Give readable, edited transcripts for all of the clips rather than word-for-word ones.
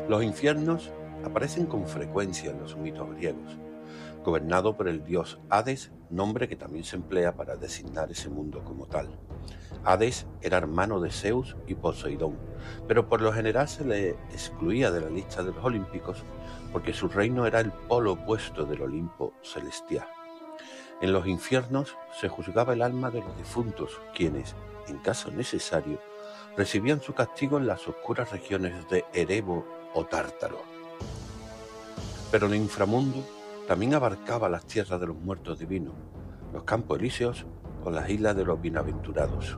Los infiernos aparecen con frecuencia en los mitos griegos, gobernado por el dios Hades, nombre que también se emplea para designar ese mundo como tal. Hades era hermano de Zeus y Poseidón, pero por lo general se le excluía de la lista de los olímpicos porque su reino era el polo opuesto del Olimpo celestial. En los infiernos se juzgaba el alma de los difuntos, quienes, en caso necesario, recibían su castigo en las oscuras regiones de Erebo o Tártaro. Pero el inframundo también abarcaba las tierras de los muertos divinos, los campos elíseos o las islas de los bienaventurados.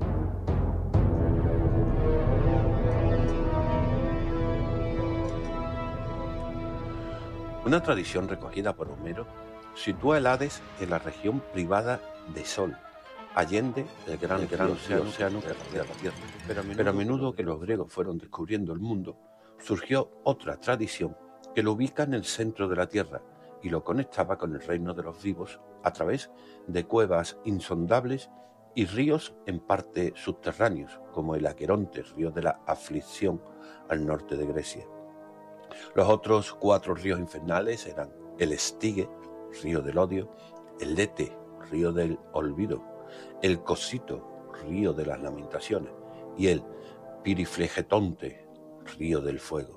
Una tradición recogida por Homero sitúa el Hades en la región privada de Sol, allende el gran océano que rodea la Tierra. Pero a menudo que los griegos fueron descubriendo el mundo, surgió otra tradición que lo ubica en el centro de la Tierra y lo conectaba con el reino de los vivos a través de cuevas insondables y ríos en parte subterráneos, como el Aqueronte, río de la aflicción al norte de Grecia. Los otros 4 ríos infernales eran el Estige, río del odio, el Lete, río del olvido, el Cosito, río de las lamentaciones, y el Piriflegetonte, río del fuego.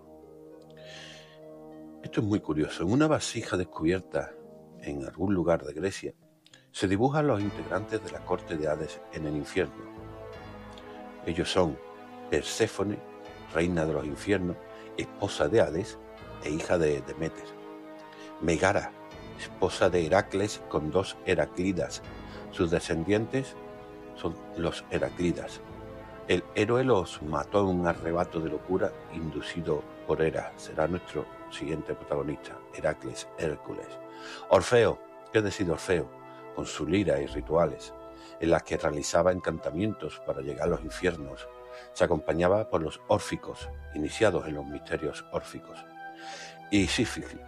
Esto es muy curioso. En una vasija descubierta en algún lugar de Grecia, se dibujan los integrantes de la corte de Hades en el infierno. Ellos son Perséfone, reina de los infiernos, esposa de Hades e hija de Demeter; Megara, esposa de Heracles con 2 Heraclidas. Sus descendientes son los Heraclidas. El héroe los mató en un arrebato de locura inducido por Hera. Será nuestro siguiente protagonista, Heracles, Hércules. Orfeo, ¿qué decide Orfeo? Con su lira y rituales, en las que realizaba encantamientos para llegar a los infiernos. Se acompañaba por los órficos, iniciados en los misterios órficos. Y Sísifo,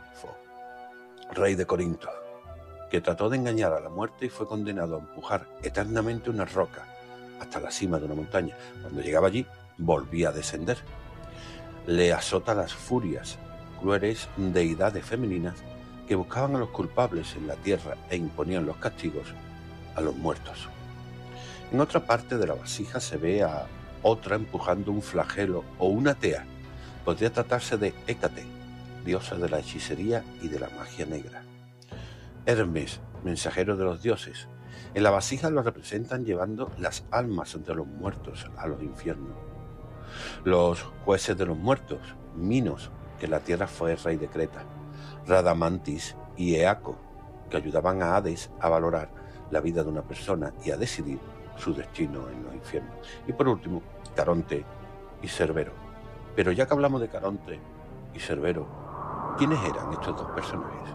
rey de Corinto, que trató de engañar a la muerte y fue condenado a empujar eternamente una roca hasta la cima de una montaña. Cuando llegaba allí, volvía a descender. Le azota las furias, crueles deidades femeninas que buscaban a los culpables en la tierra e imponían los castigos a los muertos. En otra parte de la vasija se ve a otra empujando un flagelo o una tea. Podría tratarse de Hécate, diosa de la hechicería y de la magia negra. Hermes, mensajero de los dioses. En la vasija lo representan llevando las almas de los muertos a los infiernos. Los jueces de los muertos, Minos, que en la tierra fue rey de Creta, Radamantis y Eaco, que ayudaban a Hades a valorar la vida de una persona y a decidir su destino en los infiernos. Y por último, Caronte y Cerbero. Pero ya que hablamos de Caronte y Cerbero, ¿quiénes eran estos 2 personajes?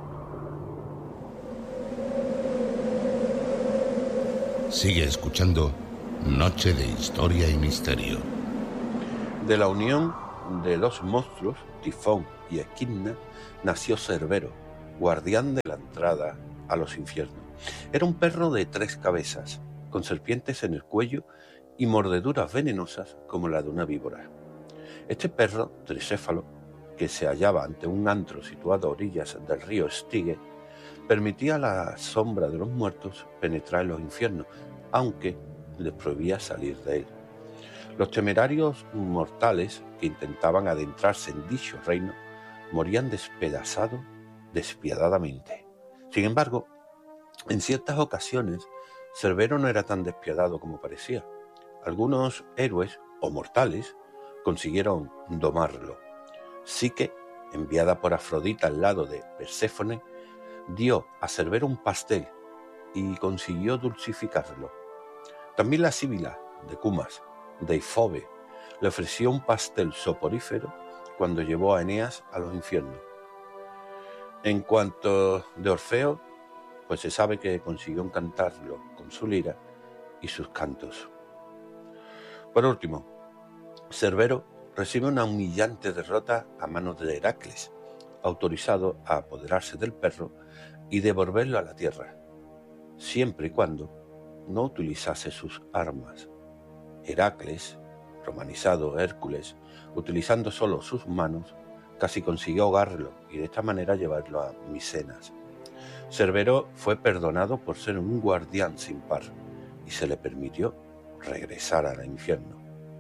Sigue escuchando Noche de Historia y Misterio. De la unión de los monstruos, Tifón y Equidna, nació Cerbero, guardián de la entrada a los infiernos. Era un perro de 3 cabezas, con serpientes en el cuello y mordeduras venenosas como la de una víbora. Este perro tricéfalo, que se hallaba ante un antro situado a orillas del río Estige, permitía a la sombra de los muertos penetrar en los infiernos, aunque les prohibía salir de él. Los temerarios mortales que intentaban adentrarse en dicho reino morían despedazados despiadadamente. Sin embargo, en ciertas ocasiones, Cerbero no era tan despiadado como parecía. Algunos héroes o mortales consiguieron domarlo. Psique, enviada por Afrodita al lado de Perséfone, dio a Cerbero un pastel y consiguió dulcificarlo. También la Síbila de Cumas, Deifobe, le ofreció un pastel soporífero cuando llevó a Eneas a los infiernos. En cuanto de Orfeo, pues se sabe que consiguió encantarlo con su lira y sus cantos. Por último, Cerbero recibe una humillante derrota a manos de Heracles, autorizado a apoderarse del perro y devolverlo a la tierra, siempre y cuando no utilizase sus armas. Heracles, romanizado Hércules, utilizando solo sus manos, casi consiguió ahogarlo y de esta manera llevarlo a Micenas. Cerbero fue perdonado por ser un guardián sin par y se le permitió regresar al infierno.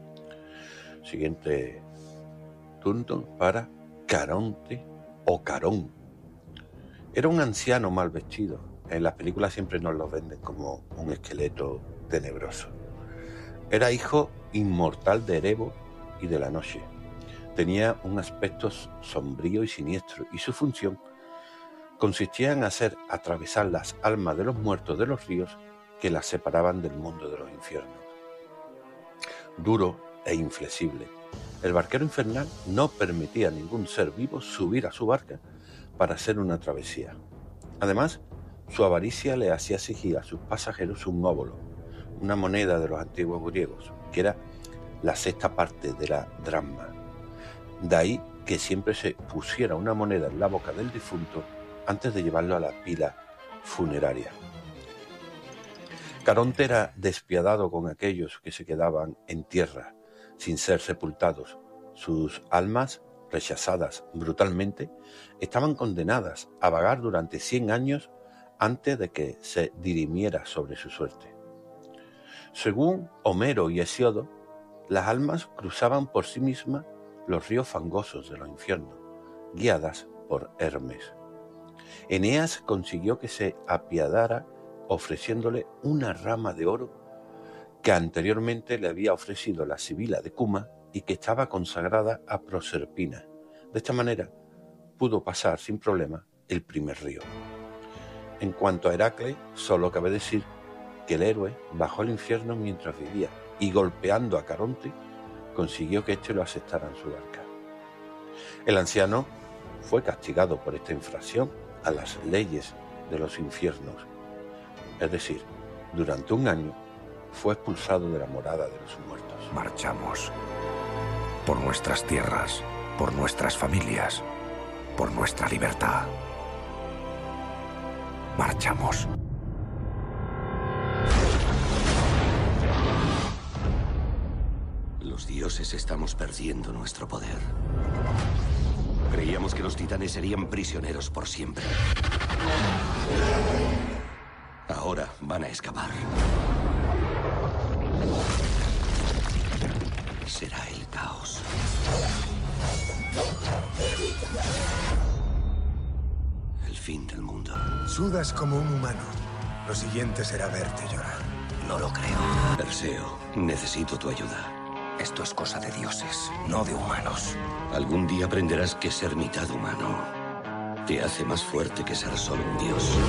Siguiente turno para Caronte o Carón. Era un anciano mal vestido. En las películas siempre nos lo venden como un esqueleto tenebroso. Era hijo inmortal de Erebo y de la noche. Tenía un aspecto sombrío y siniestro, y su función consistía en hacer atravesar las almas de los muertos de los ríos que las separaban del mundo de los infiernos. Duro e inflexible, el barquero infernal no permitía a ningún ser vivo subir a su barca para hacer una travesía. Además, su avaricia le hacía exigir a sus pasajeros un óbolo, una moneda de los antiguos griegos, que era la sexta parte de la dracma. De ahí que siempre se pusiera una moneda en la boca del difunto antes de llevarlo a la pila funeraria. Caronte era despiadado con aquellos que se quedaban en tierra sin ser sepultados. Sus almas, rechazadas brutalmente, estaban condenadas a vagar durante 100 años antes de que se dirimiera sobre su suerte. Según Homero y Hesíodo, las almas cruzaban por sí mismas los ríos fangosos de los infiernos, guiadas por Hermes. Eneas consiguió que se apiadara ofreciéndole una rama de oro que anteriormente le había ofrecido la sibila de Cuma y que estaba consagrada a Proserpina. De esta manera pudo pasar sin problema el primer río. En cuanto a Heracles, solo cabe decir que el héroe bajó al infierno mientras vivía y, golpeando a Caronte, consiguió que éste lo aceptara en su barca. El anciano fue castigado por esta infracción a las leyes de los infiernos, es decir, durante 1 año fue expulsado de la morada de los muertos. Marchamos por nuestras tierras, por nuestras familias, por nuestra libertad. Marchamos. Los dioses estamos perdiendo nuestro poder. Creíamos que los titanes serían prisioneros por siempre. Ahora van a escapar. Será el caos. El fin del mundo. Sudas como un humano. Lo siguiente será verte llorar. No lo creo. Perseo, necesito tu ayuda. Esto es cosa de dioses, no de humanos. Algún día aprenderás que ser mitad humano te hace más fuerte que ser solo un dios.